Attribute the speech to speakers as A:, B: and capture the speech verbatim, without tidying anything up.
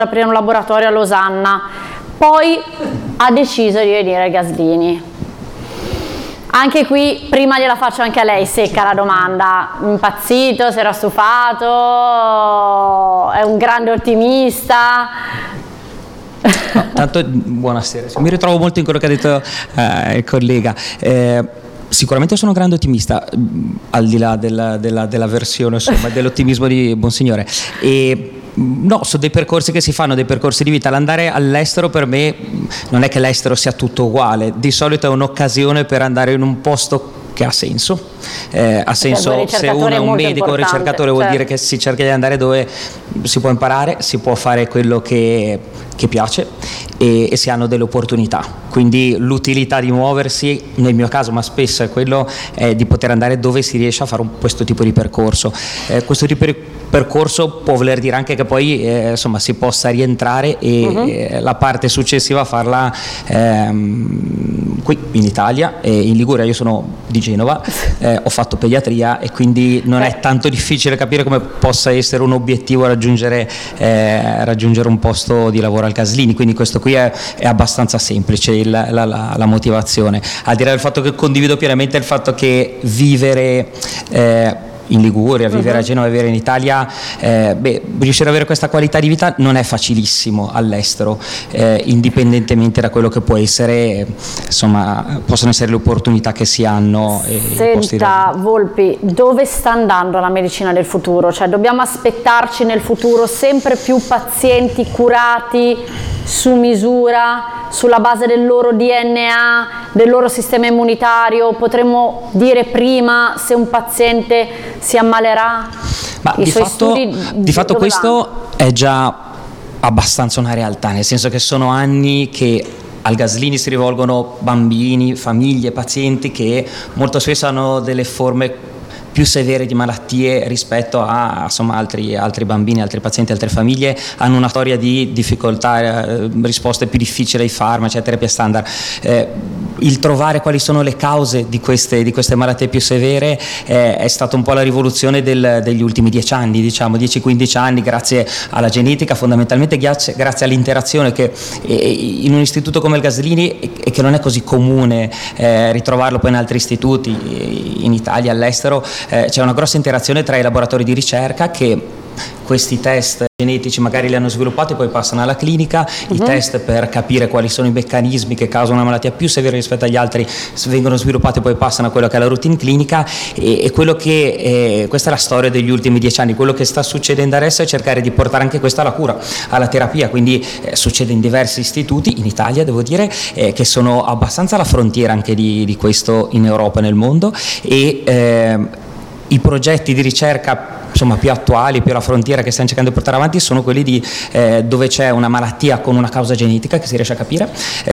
A: aprire un laboratorio a Losanna, poi ha deciso di venire al Gaslini. Anche qui, prima gliela faccio anche a lei, secca la domanda, impazzito, si era stufato, è un grande ottimista?
B: No, tanto, buonasera, mi ritrovo molto in quello che ha detto eh, il collega. Eh, Sicuramente sono un grande ottimista, al di là della, della, della versione, insomma, dell'ottimismo di Monsignore. E no, sono dei percorsi che si fanno, dei percorsi di vita. L'andare all'estero per me non è che l'estero sia tutto uguale, di solito è un'occasione per andare in un posto che ha senso. Eh, ha senso se uno è un medico, un ricercatore, vuol certo. dire che si cerca di andare dove si può imparare, si può fare quello che, che piace e, e si hanno delle opportunità. Quindi l'utilità di muoversi, nel mio caso, ma spesso è quello, è di poter andare dove si riesce a fare un, questo tipo di percorso. Eh, questo tipo di percorso può voler dire anche che poi eh, insomma si possa rientrare e uh-huh. eh, la parte successiva farla ehm, qui in Italia, e in Liguria. Io sono di Genova, eh, ho fatto pediatria e quindi non è tanto difficile capire come possa essere un obiettivo raggiungere, eh, raggiungere un posto di lavoro al Gaslini, quindi questo qui è, è abbastanza semplice il, la, la, la motivazione, al di là del fatto che condivido pienamente il fatto che vivere eh, in Liguria, vivere uh-huh. a Genova, vivere in Italia, eh, beh, riuscire ad avere questa qualità di vita non è facilissimo all'estero, eh, indipendentemente da quello che può essere, insomma, possono essere le opportunità che si hanno. E
A: Senta, Volpi, dove sta andando la medicina del futuro? Cioè, dobbiamo aspettarci nel futuro sempre più pazienti curati su misura, sulla base del loro D N A, del loro sistema immunitario? Potremmo dire prima se un paziente si ammalerà?
B: Ma
A: I
B: di
A: suoi
B: fatto,
A: studi
B: di fatto questo
A: vanno?
B: È già abbastanza una realtà, nel senso che sono anni che al Gaslini si rivolgono bambini, famiglie, pazienti che molto spesso hanno delle forme più severe di malattie rispetto a insomma, altri, altri bambini, altri pazienti, altre famiglie, hanno una storia di difficoltà, eh, risposte più difficili ai farmaci, a terapie standard. Eh, il trovare quali sono le cause di queste, di queste malattie più severe eh, è stata un po' la rivoluzione del, degli ultimi dieci anni, diciamo dieci quindici anni, grazie alla genetica, fondamentalmente grazie, grazie all'interazione che eh, in un istituto come il Gaslini, e che non è così comune eh, ritrovarlo poi in altri istituti, in Italia, all'estero, Eh, c'è una grossa interazione tra i laboratori di ricerca che questi test genetici magari li hanno sviluppati e poi passano alla clinica, uh-huh. i test per capire quali sono i meccanismi che causano una malattia più severa rispetto agli altri vengono sviluppati e poi passano a quello che è la routine clinica, e, e quello che eh, questa è la storia degli ultimi dieci anni. Quello che sta succedendo adesso è cercare di portare anche questa alla cura, alla terapia, quindi eh, succede in diversi istituti, in Italia devo dire, eh, che sono abbastanza alla frontiera anche di, di questo in Europa e nel mondo, e eh, i progetti di ricerca insomma più attuali, più alla frontiera, che stiamo cercando di portare avanti sono quelli di eh, dove c'è una malattia con una causa genetica che si riesce a capire,